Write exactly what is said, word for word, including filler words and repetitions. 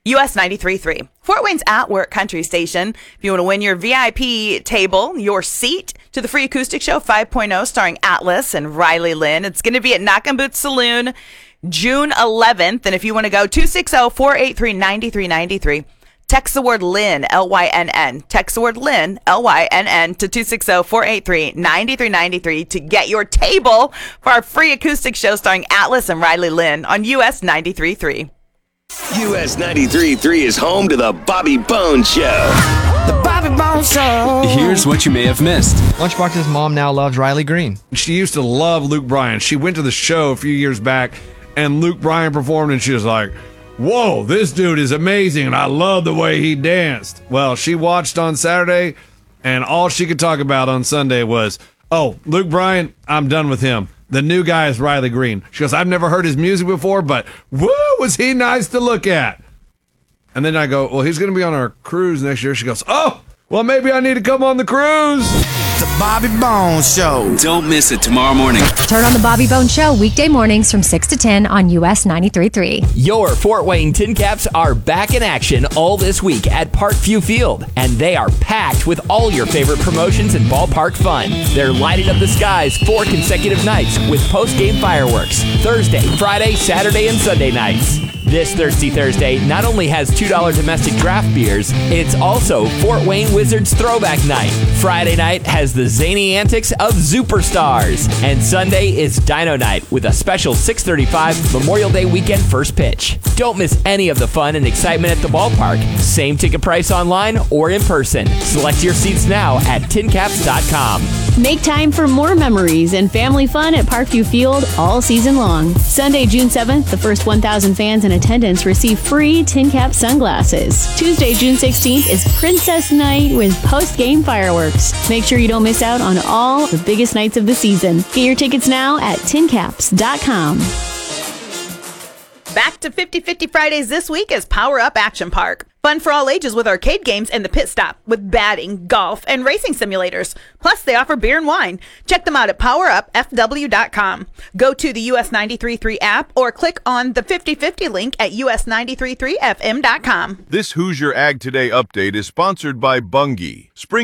U S ninety-three point three, Fort Wayne's at Work Country Station. If you want to win your V I P table, your seat to the free acoustic show five point oh starring Atlas and Riley Lynn, it's going to be at Knock and Boot Saloon June eleventh. And if you want to go, two six zero, four eight three, nine three nine three. Text the word Lynn, L Y N N. Text the word Lynn, L Y N N, to two six zero, four eight three, nine three nine three to get your table for our free acoustic show starring Atlas and Riley Lynn on U S ninety-three point three. U S ninety-three point three is home to the Bobby Bones Show. The Bobby Bones Show. Here's what you may have missed. Lunchbox's mom now loves Riley Green. She used to love Luke Bryan. She went to the show a few years back, and Luke Bryan performed, and she was like, whoa, this dude is amazing, and I love the way he danced. Well, she watched on Saturday, and all she could talk about on Sunday was, oh, Luke Bryan, I'm done with him. The new guy is Riley Green. She goes, I've never heard his music before, but woo, was he nice to look at. And then I go, well, he's going to be on our cruise next year. She goes, oh, well, maybe I need to come on the cruise. The Bobby Bones Show. Don't miss it tomorrow morning. Turn on the Bobby Bones Show weekday mornings from six to ten on U S ninety-three point three. Your Fort Wayne Tin Caps are back in action all this week at Parkview Field, and they are packed with all your favorite promotions and ballpark fun. They're lighting up the skies four consecutive nights with post-game fireworks, Thursday, Friday, Saturday, and Sunday nights. This Thirsty Thursday not only has two dollar domestic draft beers, it's also Fort Wayne Wizards Throwback Night. Friday night has the zany antics of Superstars. And Sunday is Dino Night with a special six thirty-five Memorial Day weekend first pitch. Don't miss any of the fun and excitement at the ballpark. Same ticket price online or in person. Select your seats now at tin caps dot com. Make time for more memories and family fun at Parkview Field all season long. Sunday, June seventh, the first one thousand fans in attendance receive free Tin Cap sunglasses. Tuesday, June sixteenth is Princess Night with post-game fireworks. Make sure you don't miss out on all the biggest nights of the season. Get your tickets now at tin caps dot com. Back to fifty fifty Fridays this week as Power Up Action Park. Fun for all ages with arcade games and the pit stop with batting, golf, and racing simulators. Plus, they offer beer and wine. Check them out at power up f w dot com. Go to the U S ninety-three point three app or click on the fifty fifty link at U S ninety-three point three F M dot com. This Hoosier Ag Today update is sponsored by Bunge. Spring